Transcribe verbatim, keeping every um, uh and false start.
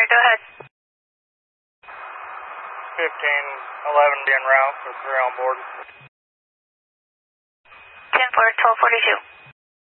Alright, go ahead. fifteen eleven en route for three on board. ten four, twelve forty-two.